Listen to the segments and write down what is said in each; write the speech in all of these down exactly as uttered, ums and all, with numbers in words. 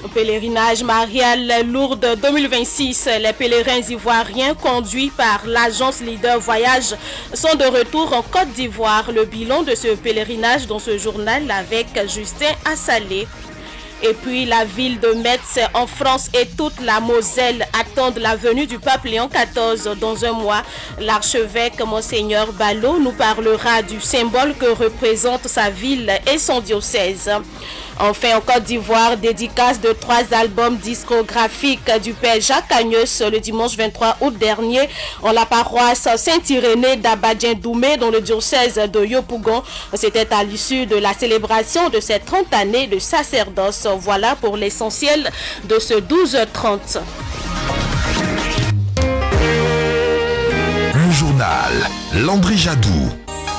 Pèlerinage marial Lourdes deux mille vingt-six. Les pèlerins ivoiriens conduits par l'agence Leader Voyage sont de retour en Côte d'Ivoire. Le bilan de ce pèlerinage dans ce journal avec Justin Assalé. Et puis la ville de Metz en France et toute la Moselle attendent la venue du pape Léon quatorze dans un mois. L'archevêque Monseigneur Ballot nous parlera du symbole que représente sa ville et son diocèse. Enfin, en Côte d'Ivoire, dédicace de trois albums discographiques du père Jacques Agnes le dimanche vingt-trois août dernier en la paroisse Saint-Irénée d'Abadien-Doumé dans le diocèse de Yopougon. C'était à l'issue de la célébration de ces trente années de sacerdoce. Voilà pour l'essentiel de ce douze trente. Le journal Landry Jadou.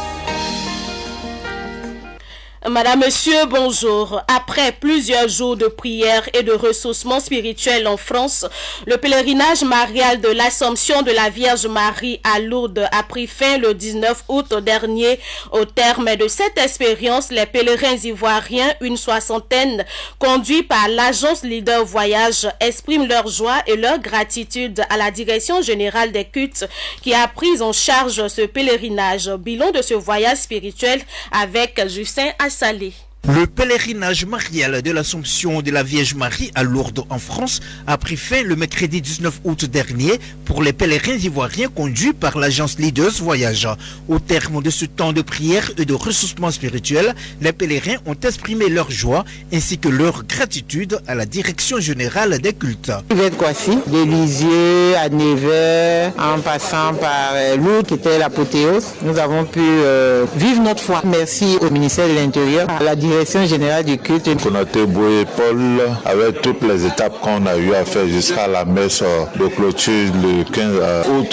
Madame, Monsieur, bonjour. Après plusieurs jours de prière et de ressourcement spirituel en France, le pèlerinage marial de l'Assomption de la Vierge Marie à Lourdes a pris fin le dix-neuf août dernier. Au terme de cette expérience, les pèlerins ivoiriens, une soixantaine, conduits par l'agence Leader Voyage, expriment leur joie et leur gratitude à la Direction générale des cultes qui a pris en charge ce pèlerinage. Bilan de ce voyage spirituel avec Justin Assalé. Le pèlerinage marial de l'Assomption de la Vierge Marie à Lourdes en France a pris fin le mercredi dix-neuf août dernier pour les pèlerins ivoiriens conduits par l'agence Leaders Voyage. Au terme de ce temps de prière et de ressourcement spirituel, les pèlerins ont exprimé leur joie ainsi que leur gratitude à la Direction générale des cultes. De Lisieux à Nevers, en passant par Lourdes qui était l'apothéose, nous avons pu euh, vivre notre foi. Merci au ministère de l'Intérieur, à la Direction générale du culte. Konaté Boué Paul, avec toutes les étapes qu'on a eu à faire jusqu'à la messe de clôture le quinze août.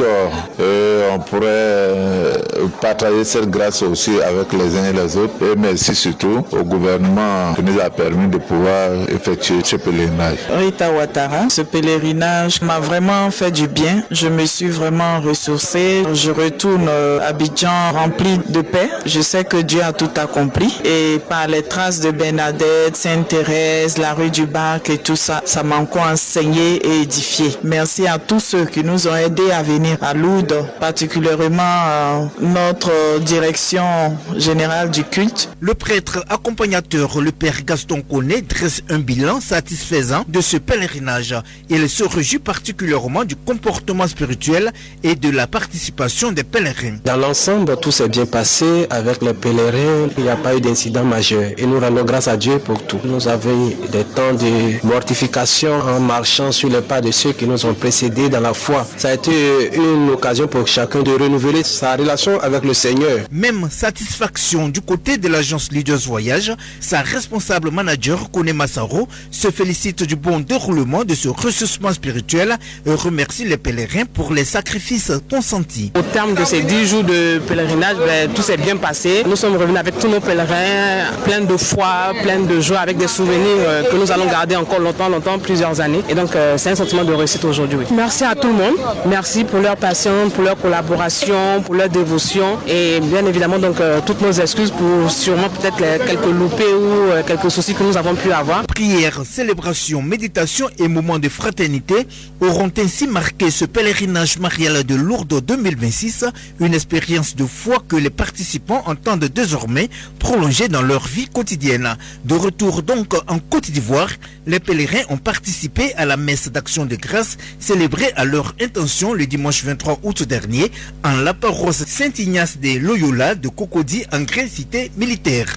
Et on pourrait partager cette grâce aussi avec les uns et les autres. Et merci surtout au gouvernement qui nous a permis de pouvoir effectuer ce pèlerinage. Rita Ouattara, ce pèlerinage m'a vraiment fait du bien. Je me suis vraiment ressourcée. Je retourne à Abidjan rempli de paix. Je sais que Dieu a tout accompli. Et par les traces de Bernadette, Sainte-Thérèse, la rue du Bac et tout ça, ça m'a encore enseigné et édifié. Merci à tous ceux qui nous ont aidés à venir à Lourdes, particulièrement euh, notre direction générale du culte. Le prêtre accompagnateur, le père Gaston Koné, dresse un bilan satisfaisant de ce pèlerinage. Il se réjouit particulièrement du comportement spirituel et de la participation des pèlerins. Dans l'ensemble, tout s'est bien passé avec les pèlerins. Il n'y a pas eu d'incident majeur. Et nous rendons grâce à Dieu pour tout. Nous avons eu des temps de mortification en marchant sur les pas de ceux qui nous ont précédés dans la foi. Ça a été une occasion pour chacun de renouveler sa relation avec le Seigneur. Même satisfaction du côté de l'agence Leaders Voyage, sa responsable manager, Koné Massaro, se félicite du bon déroulement de ce ressourcement spirituel et remercie les pèlerins pour les sacrifices consentis. Au terme de ces dix jours de pèlerinage, ben, tout s'est bien passé. Nous sommes revenus avec tous nos pèlerins, plein de foi, plein de joie, avec des souvenirs euh, que nous allons garder encore longtemps, longtemps, plusieurs années. Et donc, euh, c'est un sentiment de réussite aujourd'hui. Oui. Merci à tout le monde. Merci pour leur patience, pour leur collaboration, pour leur dévotion. Et bien évidemment, donc, euh, toutes nos excuses pour sûrement peut-être les, quelques loupés ou euh, quelques soucis que nous avons pu avoir. Prières, célébrations, méditations et moments de fraternité auront ainsi marqué ce pèlerinage marial de Lourdes deux mille vingt-six, une expérience de foi que les participants entendent désormais prolonger dans leur vie quotidienne. De retour donc en Côte d'Ivoire, les pèlerins ont participé à la messe d'action de grâce célébrée à leur intention le dimanche vingt-trois août dernier en la paroisse Saint-Ignace de Loyola de Cocody en Grande Cité militaire.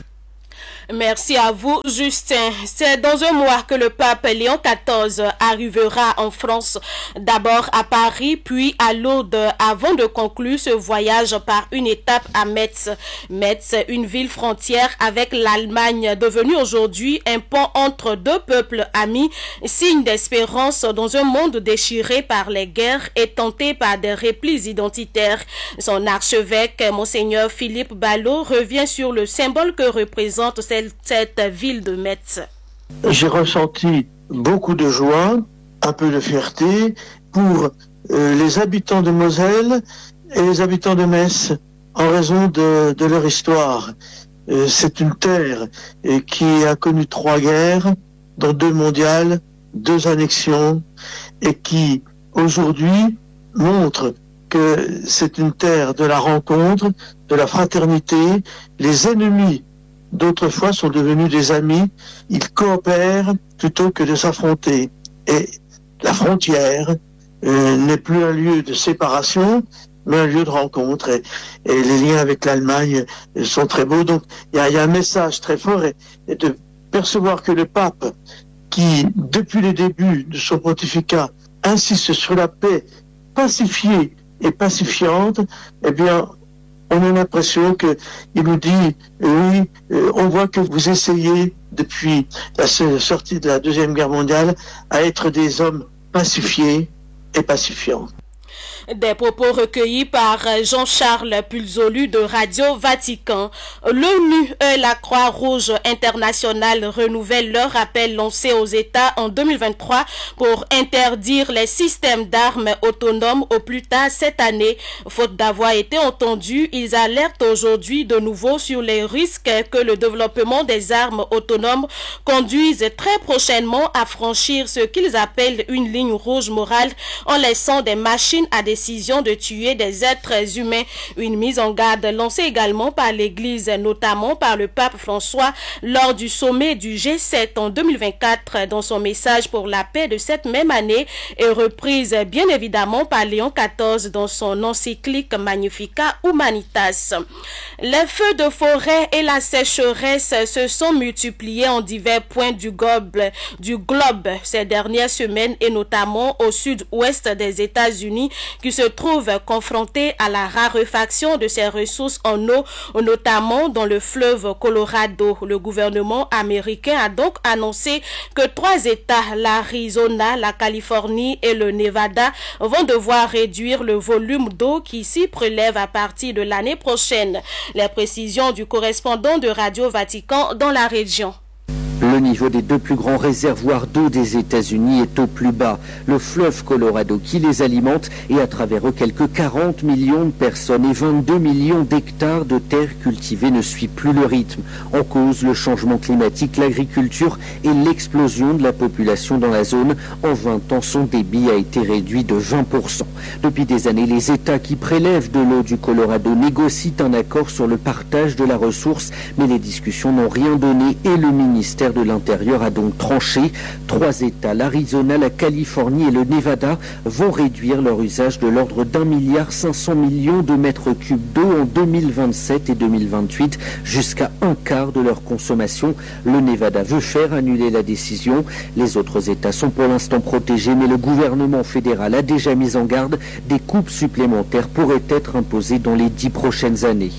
Merci à vous, Justin. C'est dans un mois que le pape Léon quatorze arrivera en France, d'abord à Paris, puis à Lourdes, avant de conclure ce voyage par une étape à Metz. Metz, une ville frontière avec l'Allemagne, devenue aujourd'hui un pont entre deux peuples amis, signe d'espérance dans un monde déchiré par les guerres et tenté par des replis identitaires. Son archevêque, Monseigneur Philippe Ballot, revient sur le symbole que représente cette cette ville de Metz. J'ai ressenti beaucoup de joie, un peu de fierté pour euh, les habitants de Moselle et les habitants de Metz en raison de, de leur histoire. Euh, c'est une terre euh, qui a connu trois guerres, dont deux mondiales deux annexions, et qui aujourd'hui montre que c'est une terre de la rencontre, de la fraternité. Les ennemis d'autrefois sont devenus des amis, ils coopèrent plutôt que de s'affronter. Et la frontière euh, n'est plus un lieu de séparation, mais un lieu de rencontre. Et, et les liens avec l'Allemagne sont très beaux. Donc il y, y a un message très fort, et, et de percevoir que le pape, qui depuis le début de son pontificat insiste sur la paix pacifiée et pacifiante, eh bien, on a l'impression qu'il nous dit, oui, euh, on voit que vous essayez, depuis la sortie de la Deuxième Guerre mondiale, à être des hommes pacifiés et pacifiants. Des propos recueillis par Jean-Charles Pulzolu de Radio Vatican. L'ONU et la Croix-Rouge internationale renouvellent leur appel lancé aux États en deux mille vingt-trois pour interdire les systèmes d'armes autonomes au plus tard cette année. Faute d'avoir été entendus, ils alertent aujourd'hui de nouveau sur les risques que le développement des armes autonomes conduise très prochainement à franchir ce qu'ils appellent une ligne rouge morale en laissant des machines à décision de tuer des êtres humains. Une mise en garde lancée également par l'Église, notamment par le pape François lors du sommet du G sept en deux mille vingt-quatre. Dans son message pour la paix de cette même année, et reprise bien évidemment par Léon quatorze dans son encyclique Magnificat Humanitas. Les feux de forêt et la sécheresse se sont multipliés en divers points du globe, du globe ces dernières semaines, et notamment au sud-ouest des États-Unis, qui se trouvent confrontés à la raréfaction de ses ressources en eau, notamment dans le fleuve Colorado. Le gouvernement américain a donc annoncé que trois États, l'Arizona, la Californie et le Nevada, vont devoir réduire le volume d'eau qui s'y prélève à partir de l'année prochaine. Les précisions du correspondant de Radio Vatican dans la région. Le niveau des deux plus grands réservoirs d'eau des États-Unis est au plus bas. Le fleuve Colorado qui les alimente, et à travers eux quelques quarante millions de personnes et vingt-deux millions d'hectares de terres cultivées, ne suit plus le rythme. En cause, le changement climatique, l'agriculture et l'explosion de la population dans la zone. En vingt ans, son débit a été réduit de vingt pour cent. Depuis des années, les États qui prélèvent de l'eau du Colorado négocient un accord sur le partage de la ressource, mais les discussions n'ont rien donné et le ministère de l'Intérieur a donc tranché. Trois États, l'Arizona, la Californie et le Nevada, vont réduire leur usage de l'ordre d'un milliard cinq cents millions de mètres cubes d'eau en deux mille vingt-sept et deux mille vingt-huit, jusqu'à un quart de leur consommation. Le Nevada veut faire annuler la décision. Les autres États sont pour l'instant protégés, mais le gouvernement fédéral a déjà mis en garde. Des coupes supplémentaires pourraient être imposées dans les dix prochaines années.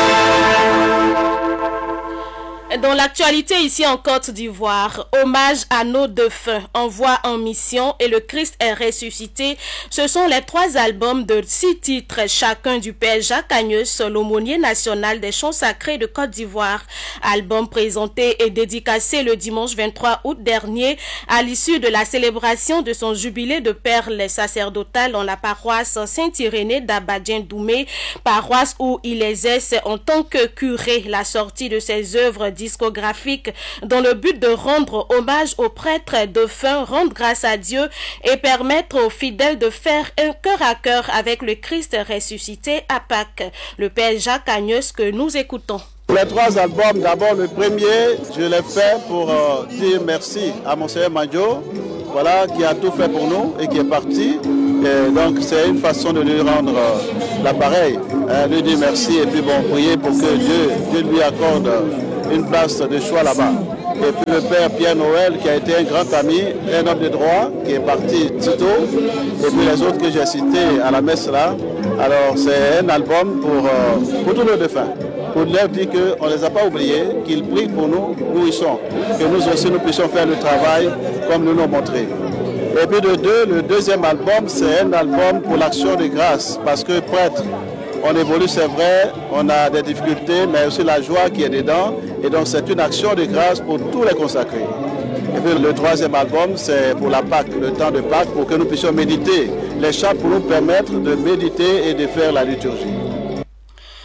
Dans l'actualité ici en Côte d'Ivoire, hommage à nos défunts, envoi en mission et le Christ est ressuscité. Ce sont les trois albums de six titres, chacun du Père Jacques Agneus, l'aumônier national des chants sacrés de Côte d'Ivoire. Album présenté et dédicacé le dimanche vingt-trois août dernier à l'issue de la célébration de son jubilé de perles sacerdotales dans la paroisse Saint-Irénée d'Abadien-Doumé, paroisse où il exerce en tant que curé. La sortie de ses œuvres discographique dans le but de rendre hommage aux prêtres défunts, rendre grâce à Dieu et permettre aux fidèles de faire un cœur à cœur avec le Christ ressuscité à Pâques. Le Père Jacques Agneus que nous écoutons. Les trois albums, d'abord le premier, je l'ai fait pour euh, dire merci à Monseigneur Madjo, voilà, qui a tout fait pour nous et qui est parti. Et donc c'est une façon de lui rendre euh, l'appareil, hein, lui dire merci et puis bon, prier pour que Dieu, Dieu lui accorde une place de choix là-bas. Et puis le Père Pierre Noël qui a été un grand ami, un homme de droit qui est parti tôt. Et puis les autres que j'ai cités à la messe là. Alors c'est un album pour, euh, pour tous nos défunts. Pour leur dire qu'on ne les a pas oubliés, qu'ils prient pour nous où ils sont. Que nous aussi nous puissions faire le travail comme nous l'ont montré. Et puis de deux, le deuxième album, c'est un album pour l'action de grâce. Parce que prêtre, on évolue, c'est vrai, on a des difficultés, mais aussi la joie qui est dedans. Et donc c'est une action de grâce pour tous les consacrés. Et puis le troisième album, c'est pour la Pâque, le temps de Pâques, pour que nous puissions méditer. Les chants pour nous permettre de méditer et de faire la liturgie.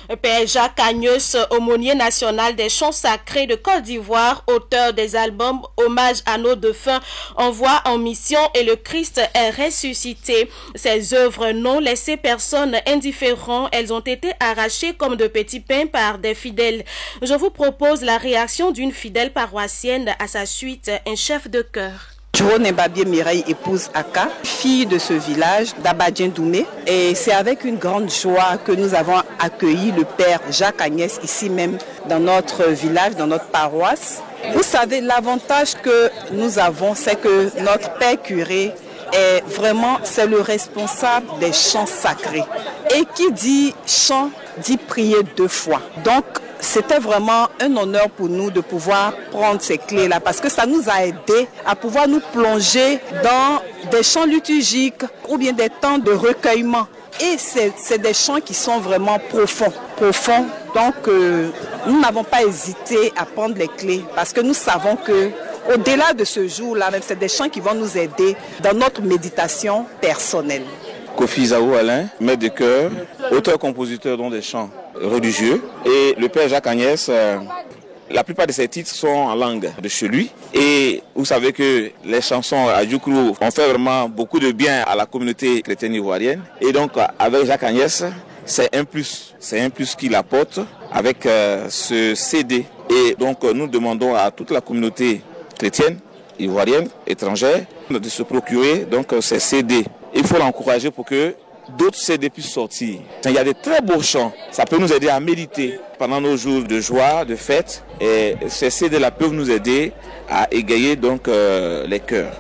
Père Jacques Agnes, aumônier national des chants sacrés de Côte d'Ivoire, auteur des albums Hommage à nos défunts, Envoi en mission et Le Christ est ressuscité. Ces œuvres n'ont laissé personne indifférent. Elles ont été arrachées comme de petits pains par des fidèles. Je vous propose la réaction d'une fidèle paroissienne à sa suite, un chef de chœur. Joanne Babier Mireille épouse Aka, fille de ce village d'Abadien Doumé. Et c'est avec une grande joie que nous avons accueilli le père Jacques Agnès ici même dans notre village, dans notre paroisse. Vous savez, l'avantage que nous avons, c'est que notre père curé est vraiment, c'est le responsable des chants sacrés. Et qui dit chant, dit prier deux fois. Donc, c'était vraiment un honneur pour nous de pouvoir prendre ces clés-là parce que ça nous a aidé à pouvoir nous plonger dans des chants liturgiques ou bien des temps de recueillement. Et c'est des chants qui sont vraiment profonds, profonds. Donc, euh, nous n'avons pas hésité à prendre les clés parce que nous savons que au-delà de ce jour-là, même c'est des chants qui vont nous aider dans notre méditation personnelle. Kofi Zaou Alain, maître de chœur, auteur-compositeur dans des chants religieux. Et le père Jacques Agnès, euh, la plupart de ses titres sont en langue de chez lui. Et vous savez que les chansons à Djoukrou ont fait vraiment beaucoup de bien à la communauté chrétienne ivoirienne. Et donc avec Jacques Agnès, c'est un plus, c'est un plus qu'il apporte avec euh, ce C D. Et donc nous demandons à toute la communauté chrétienne, ivoirienne, étrangère, de se procurer donc ces C D. Il faut l'encourager pour que d'autres C D puissent sortir. Il y a des très beaux chants. Ça peut nous aider à méditer pendant nos jours de joie, de fête. Et ces C D-là peuvent nous aider à égayer donc euh, les cœurs.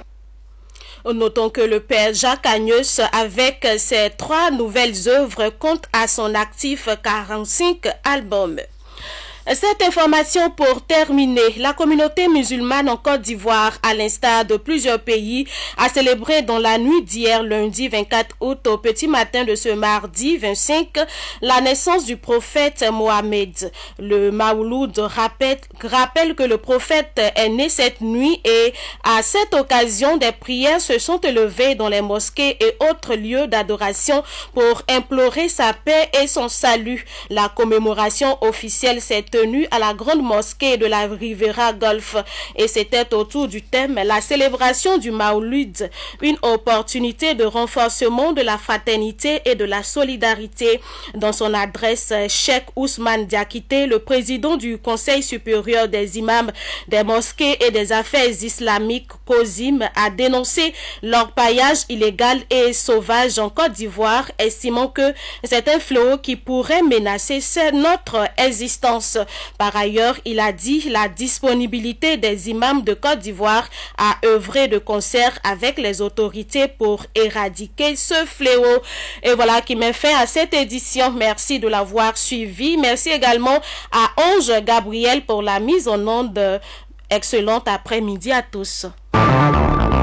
Notons que le père Jacques Agnès, avec ses trois nouvelles œuvres, compte à son actif quarante-cinq albums. Cette information pour terminer, la communauté musulmane en Côte d'Ivoire, à l'instar de plusieurs pays, a célébré dans la nuit d'hier lundi vingt-quatre août au petit matin de ce mardi vingt-cinq la naissance du prophète Mohammed. Le Mawloud rappelle, rappelle que le prophète est né cette nuit et à cette occasion des prières se sont élevées dans les mosquées et autres lieux d'adoration pour implorer sa paix et son salut. La commémoration officielle s'est tenue à la grande mosquée de la Rivera Golf et c'était autour du thème la célébration du Maouloud, une opportunité de renforcement de la fraternité et de la solidarité. Dans son adresse, Cheikh Ousmane Diakité, le président du Conseil supérieur des imams des mosquées et des affaires islamiques COSIM, a dénoncé l'orpaillage illégal et sauvage en Côte d'Ivoire, estimant que c'est un fléau qui pourrait menacer notre existence. Par ailleurs, il a dit la disponibilité des imams de Côte d'Ivoire à œuvrer de concert avec les autorités pour éradiquer ce fléau. Et voilà qui met fin à cette édition. Merci de l'avoir suivi. Merci également à Ange Gabriel pour la mise en onde. Excellente après-midi à tous.